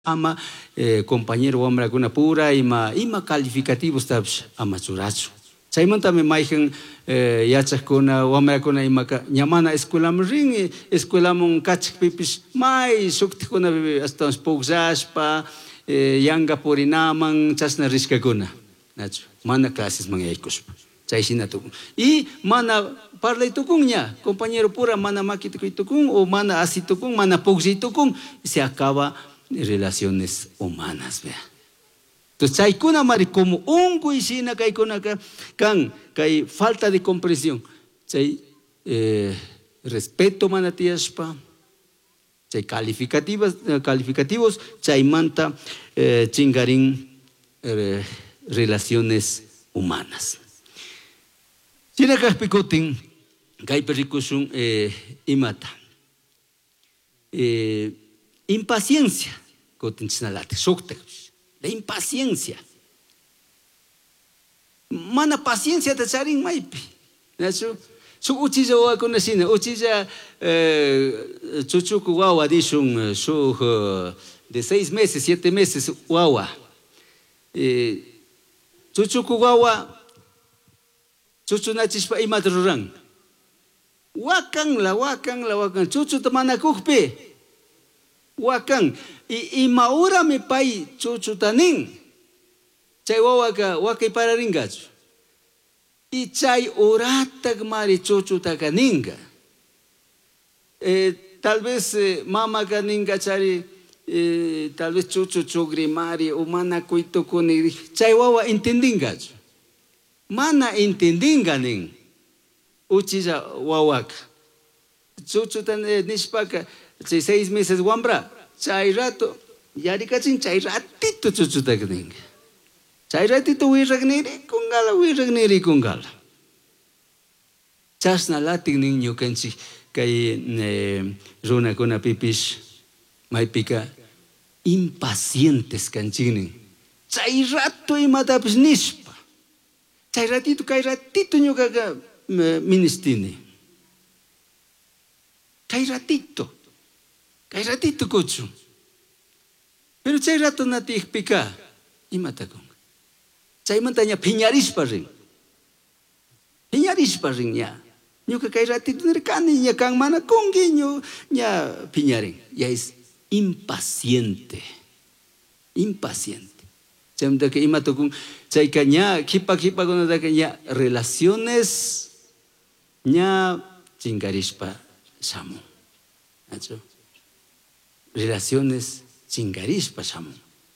ama compañero wamrakuna pura ima calificativos tabs ama churachu. Chaymantami mayjan yachaqkuna wamrakuna imaka ñamana escuelaman rin escuelaman kachikpipis may suktikuna hasta pugllashpa yanga purinaman chasna rishkakuna nachu mana clasesman yaykushpa chayshina tukun y mana parlaytukun compañero pura mana makitukun o mana asitukun mana pugllaytukun se acaba relaciones humanas, vea. Entonces, chaykuna mari como unku ishina kaykuna kan kay falta de comprensión, chay respeto mana tiyashpa, chay calificativos, chaymanta chingarin relaciones humanas. China kaspikutin kay perikusun imata. Impaciencia, la impaciencia. Mana paciencia te charin maipi. Su uchilla wa conocina, uchilla chuchuku wawa dishun su de 6 meses, 7 meses wawa. Chuchuku wawa chuchunachispa imadruran. Wakan, chuchu tamana kukpe. Wakan y maura me pai chuchutanin chay wawaka wakay pararingachu y chay oratak mari chuchutaka ninga tal vez mama kaninga chari tal vez chuchu chugri mari o mana kuitukuni chay wawa entendingachu mana entendinga nin uchilla wawaka chuchutan nishpaka 6 meses wambra, chay rato, yarikachin chay ratito chuchutakninga. Chay ratito wirragniri kungala. Chasna latin niño kanchi kay runa kuna pipis maipika impacientes kanchinin. Chay rato imatapis nishpa. Chay ratito ñukaga ministini. Chay ratito kuchu. Pero chay rato nati ikpika. Imatakun. Chay mantaña piñarispa rin ya. Ñuka kay ratito nirkani ña kan mana kungi ña piñarin. Ya es impaciente. Chay mantaka imatakun. Chay ka ña kipa kunataka ña relaciones ña chingarispa shamu. ¿Nacho? Relaciones chingarispa shamu.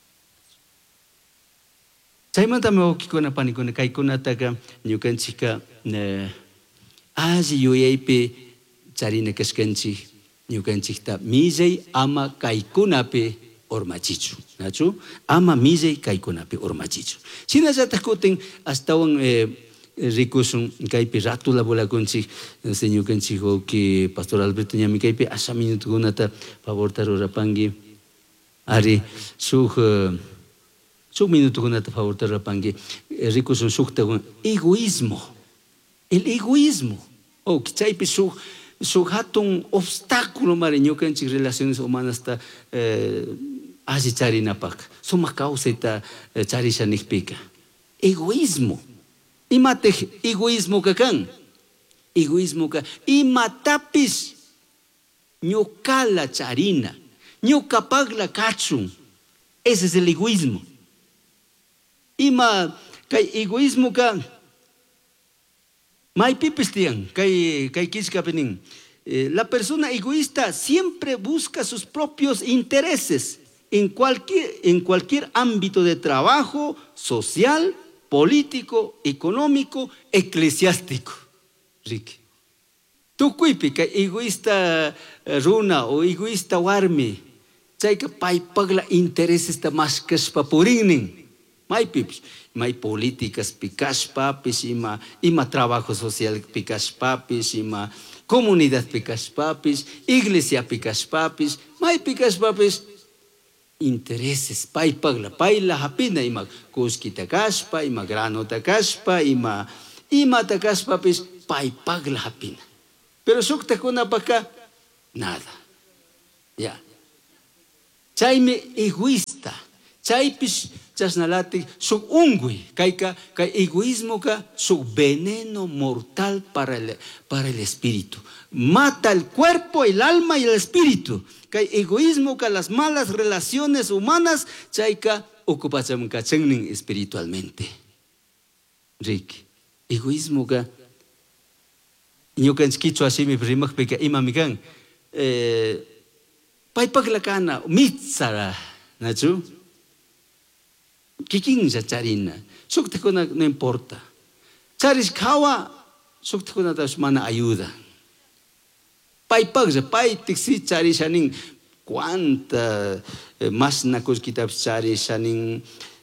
Chaymanta me okikuna panikuna kaykunataka ñukanchika alli yuyaypi charina kashkanchik ñukanchikta millay ama kaykunapi ormachichu. ¿Nacho? Ama millay kaykunapi ormachichu. Shinallatak kutin astawan rikusun kaypi rato labolakunchik ñukanchik que Pastor Alberto ñami kaypi asha minutukunata favorta rurapangi ari suk minutukunata favorta rurapangi rikusun sukta egoísmo. El egoísmo chaypi suk hatun obstáculo mari ñukanchik relaciones humanas ta alli charinapak sumak kawsayta charishanikpika egoísmo. Imatek egoísmo kakan. Egoísmo ka. Imatapis ñukala charina. Ñukapagla kachun. Ese es el egoísmo. Ima kay egoísmo ka. Maipipis tiyan. Kay kichkapenin. La persona egoísta siempre busca sus propios intereses en cualquier ámbito de trabajo, social, político, económico, eclesiástico. Ricky. Tukuypi ka egoísta runa o egoísta warmi. Chayka paypagla intereses ta maskashpa purinnin. Maypipis. May políticas pikashpapis ima trabajo social pikashpapis ima comunidad pikashpapis iglesia pikashpapis may pikashpapis intereses paypagla payla hapina ima kuskita kashpa ima grano takashpa ima takashpapis paypagla hapina pero suktakuna paka nada ya chayme egoísta, chaypish chasnalati suk ungui, kay egoísmo ka suk veneno mortal para el espíritu. Mata el cuerpo, el alma y el espíritu. Kay egoísmo ka las malas relaciones humanas, chayka ocupacham ka chengning espiritualmente. Rick, egoísmo ka ñukanchik kichwa shimi rimakpika imamikan paypaklakana mitsara nachu kikinlla charina suktikuna no importa charish kawa suktikunatash mana ayuda paypaklla paytiksi charishanin cuanta mashna kuskitapish charishanin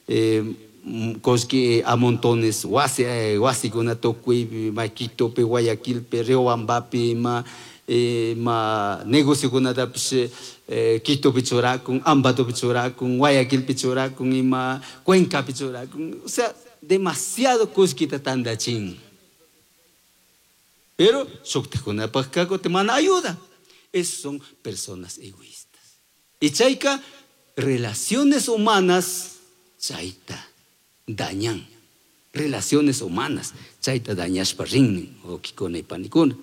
koski a montones wasikuna tukuy Quitopi, Guayaquilpi, Riobambapi ma negociokunatapish Quitopi churakun, Ambatopi churakun, Guayaquilpi churakun ima Cuencapi churakun, o sea, demasiado kuskita tandachin. Pero suktikunapakkaku te mana ayuda. Esos son personas egoístas. Y chayka relaciones humanas chayta dañan. Relaciones humanas chayta dañashpa rinnin o kikuna panikuna.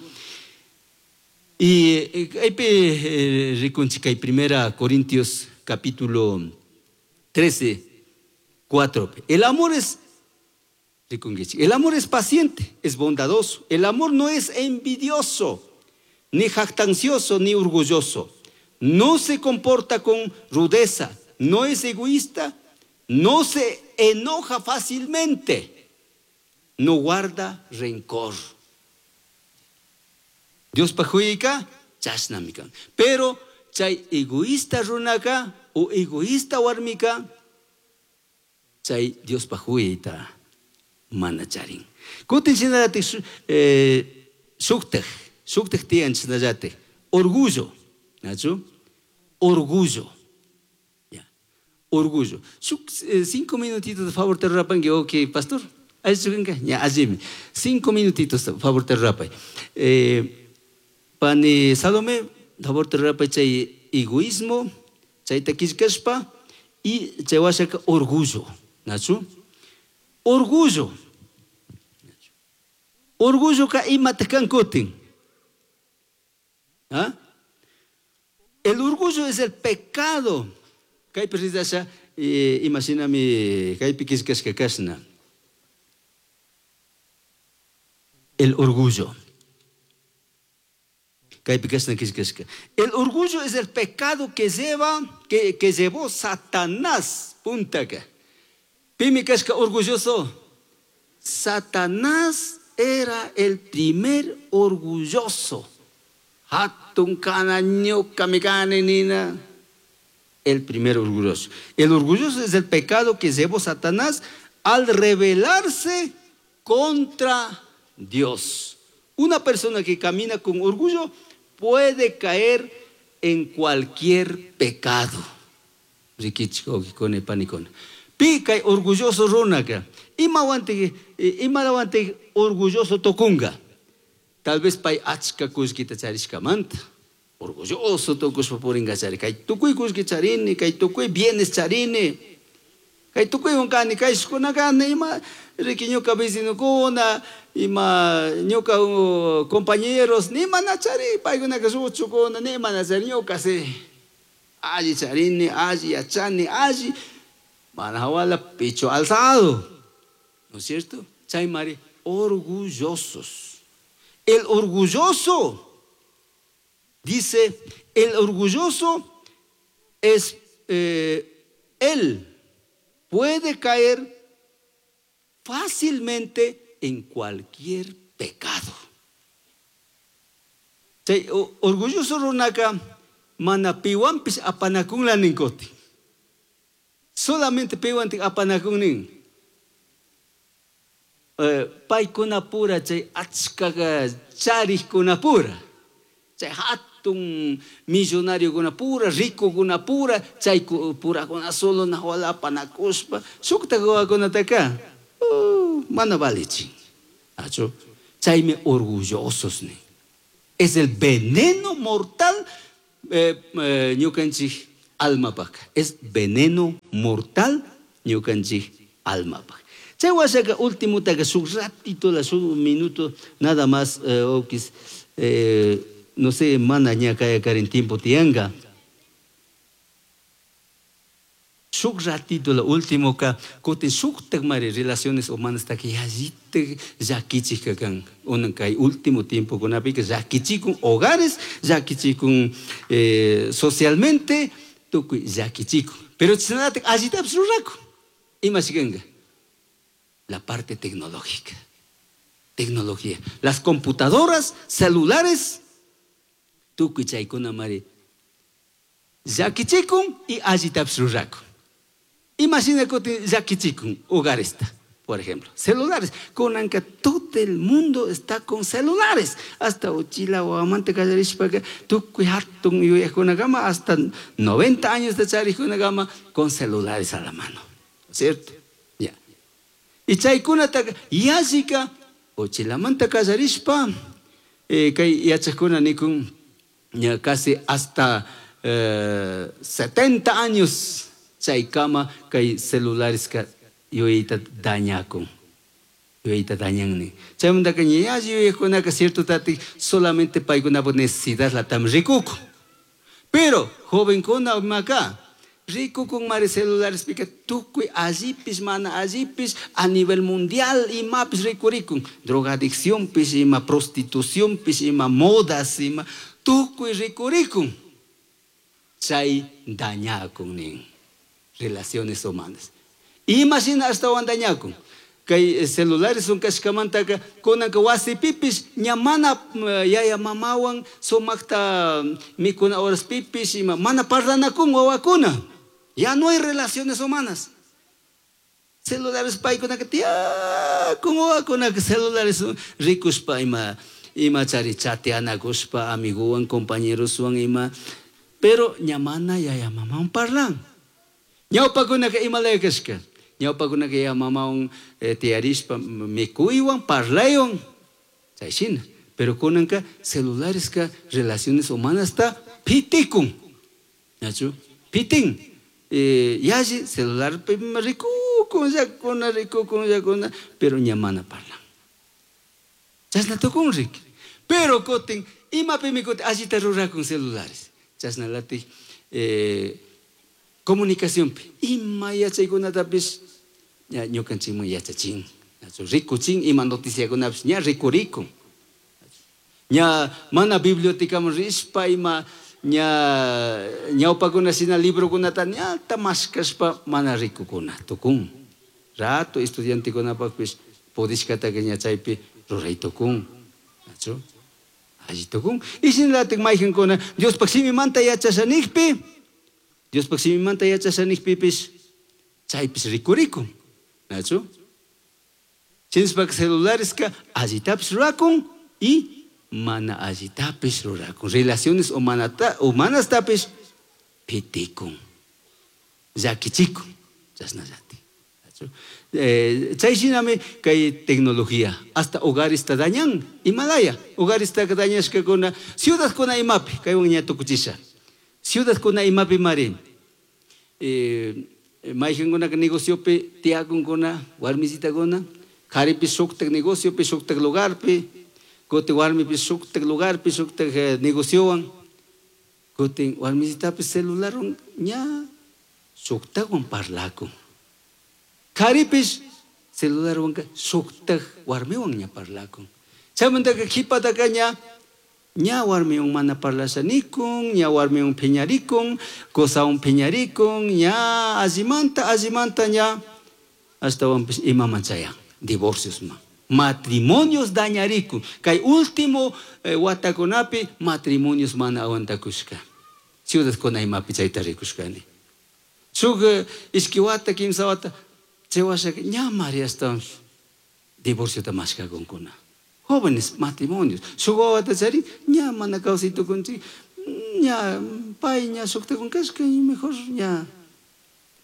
Y aype rikunchik kay 1 Corintios capítulo 13, 4. El amor es paciente, es bondadoso. El amor no es envidioso, ni jactancioso, ni orgulloso. No se comporta con rudeza, no es egoísta, no se enoja fácilmente, no guarda rencor. Dios pajuyika, chasnamikan. Pero chay egoísta runaka o egoísta warmika, chay Dios pajuyita manacharin. Kutin chinarati suktek tiyan chinarati. Orgullo, ¿nacho? Orgullo. Ya. Orgullo. 5 minutitos de favor te rapan que ok, pastor. Ya, allí. 5 minutitos de favor te rapan. Pani Salome, favor te rapan chay egoísmo, chay taquiscaspa y chay wasaka orgullo, ¿nacho? Orgullo. Orgullo ka imatekan kutin. ¿Ah? El orgullo es el pecado. Kay presidasha imagíname kay pikiskas que kasna. El orgullo. Kay pikasna kiskaska. El orgullo es el pecado que llevó Satanás. Puntaca. Pimikaska orgulloso. Satanás era el primer orgulloso. Hatun kana ñuka mikane nina. El primer orgulloso. El orgulloso es el pecado que llevó Satanás al rebelarse contra Dios. Una persona que camina con orgullo puede caer en cualquier pecado. Rikichko kikone panikona. Pica orgulloso runaka. Imalawante orgulloso tokunga. Tal vez pay achka kuskita charishkamanta. Orgulloso tokuspa puringa chari. Kay tukuy kuski charini, kay tukuy bienes charini. Kay tukuy unkani kay shkunakana ima riki ñuka vecinokuna, ima ñuka compañeros ni mana chari paykunaka ruchukuna ni mana chari ñuka se alli charini, alli yachani, alli manawala pecho alzado. ¿No es cierto? Chaymari, orgullosos. El orgulloso, dice, el orgulloso es, él puede caer fácilmente en cualquier pecado. Orgulloso runaka, mana piwampis apanakun ninkoti. Solamente piwantik apanakunin. Paykuna pura chay achkaga charikuna pura. Chay hatun millonario kuna pura, rico kuna pura, chay pura kuna solo nahuala apanakuspa. Sukta kuna taka. Mana valichi. Acho. Chayme orgullosos ni. Es el veneno mortal ñukanchik alma paja. Es veneno mortal, ñukanchik alma paja. Chay wasaka último taga su ratito, su minuto, nada más, no sé, mana ña kaya karin tiempo tianga. Su ratito, la último ka, kote suktak mare relaciones humanas ta que yajite yakichik kan, unan kay último tiempo con apica yakichikun hogares, yakichikun socialmente, tuku yakichikun. Pero tsanate agita absurraco. Imagínense. La parte tecnológica, tecnología, las computadoras, celulares, tú kuchay kuna mari, yakichikun y agitabsurraco. Imagina que yakichikun, hogar está, por ejemplo, celulares, con que todo el mundo está con celulares, hasta Uchila o Amante Callarishpaga, tú cuidatun y una gama, hasta 90 años de chari una gama con celulares a la mano, ¿cierto? Y chaykuna taka yasika uchilamanta kasarishpa kay yachakuna nikun casi hasta 70 años chaykama kay celulares ka yoyita dañakun yoyita dañanni chaymanta ka yashi yoykuna ka cierto tati solamente paykuna necesidad la tam rikuku pero jovenkuna maka rico con mares celulares, pica tuqui allipis, mana allipis, a nivel mundial, y mapis rico rico, drogadicción, pis, ima prostitución, pis, ima modas, ima tuqui rico rico. Chay daña con relaciones humanas. Imagina hasta donde daña con. Que celulares son cascamanta con que wasi pipis, ñamana yaya mamawan, somakta mikuna horas pipis, ima mana parlana con wawakuna. Ya no hay relaciones humanas. Celulares pa con que tía, con que celulares ricos pa ima chari chateana guspa amiguan compañeros suan ima. Pero ñamana ya mamá parlan. Ñaupa con que ima lekeska. Ñaupa con que ya mamá un tiarispa mikuiwan parlayon. Saishin. Pero con que celulares que relaciones humanas está pitikun. ¿Nacho? Pitin. Yaji celular rico con ya con pero ñamana parla. Chasna tokun rik. Pero kotin ima pe mi kot agita rura con celulares. Chasna lati comunicación pe. Ima ya chaykuna tapis ya ñukanchikmun yachachin. Rico chin ima noticia con apis ña rico. Ña mana biblioteca rispa ima ñaupa kuna sina libro kuna tan ya tamaskas pa mana rico kuna tukun rato estudiante kuna pa pues podis kata que ña chaypi ruray tukun nacho allí tukun y sin la tekmaigen kuna Dios paksimi manta ya chasanikpi Dios paksimi manta ya chasanikpi pues chaypis rico nacho chins pak celulares ka allí taps rakun y mana agitapis rura con relaciones humanas tapis pitikun yakichikun chasnayati chayshinami kay tecnología hasta hogares ta dañan Himalaya hogares ta dañas que con ciudad con imapi kay un ñato kuchisha ciudad con imapi mari maigen con negocio pe tiagun con warmisita con karipi suktek negocio pe suktek lugar pe Kote warmi pisuktek lugar pisuktek negocioan. Kote warmi tapi celular nya suktek wan parlako. Karipis celular wan suktek warmi wan nya parlako. Chamanta ka kipata kanya nya warmi wan mana parlasanikon, nya warmi wan peñarikon, cosa wan peñarikon, nya azimanta nya hasta wan pis imaman sayang divorcios ma. Matrimonios dañariku. Kay último watakunapi matrimonios mana awantakushka. Ciudad kunay mapi chaytarikushkani. Sug iskiwata kimsawata chewasha ñamari hasta divorcio tamashka gonkuna. Jóvenes matrimonios. Sugawata chari ña mana causito kunchi ña pay ña sukta kunkashka y mejor ña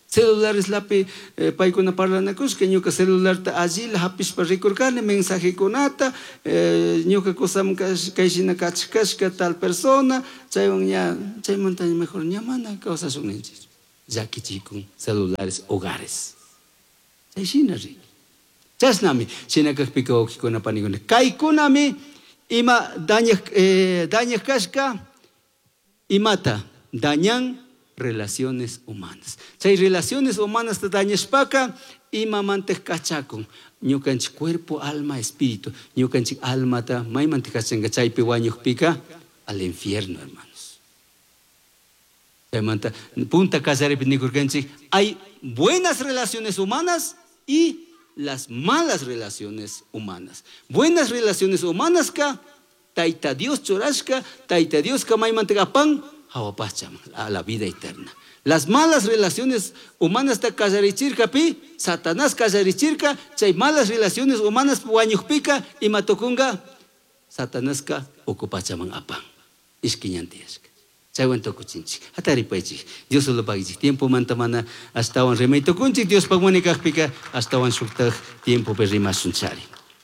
Celulares lapi paikuna parlanakus que ñuka celular ta allí la hapis para recordar mensaje conata ñuka kosam kaishina kachkashka tal persona chaywan ya chay montaña mejor ñamana cosas son nenchis ya kichikun celulares hogares chayshina ri chasnami chinakakpika okikuna panikuna kaykunami ima daña kashka imata dañan relaciones humanas. Chay relaciones humanas te dañashpaka ima mantej kachakun. Ñukanchik cuerpo, alma, espíritu. Ñukanchik alma ta maymantej kachanka chaypi wañukpika al infierno, hermanos. Chaymanta punta kallarepi nikurkanchik hay buenas relaciones humanas y las malas relaciones humanas. Buenas relaciones humanas ka taita Dios chorashka, taita Dios ka maymantej apan a la vida eterna. Las malas relaciones humanas ta kallarichirka pi, Satanás kallarichirka, chay malas relaciones humanas wañukpika y matokunga, Satanás ka ocupachaman apan. Ishkiñantiyashka. Chaywan tokuchinchik. Ataripaychik. Dios solo pagichik. Tiempo mantamana hasta wan remay tokunchik. Dios pagmanikakpika hasta wan shuktag tiempo pe rimasunchari.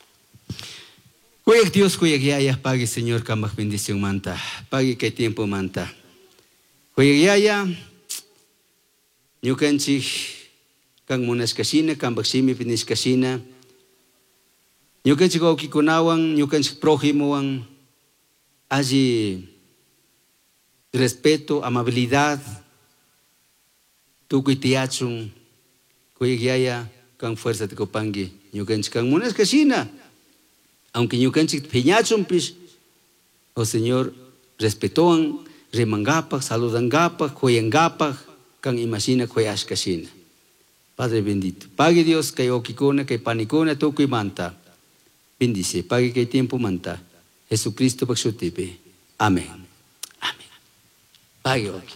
Kuyak Dios kuyak yaya pague Señor kamak bendición manta. Pague que tiempo manta. Kuyayaya, ñukanchik kan munashkashina, kan baksimi pinishkashina, ñukanchik wawkikunawan, ñukanchik prójimowan, allí respeto, amabilidad, tukuy tiyachun, kuyayaya, kan fuerza de kopangi, ñukanchik kan munashkashina, aunque ñukanchik piñachun pish, oh Señor, respetoan, remangapak, saludangapak, jueyangapak, kan imagina jueyashkashina. Padre bendito, pague Dios que okikuna, que panicuna, toku y manta. Bendice, pague que tiempo manta. Jesucristo paxutipe. Amén. Amén. Pague oki.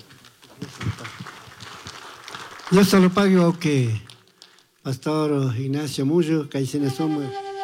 Dios solo pague oki. Pastor Ignacio Muyo, que ahí se nos suma.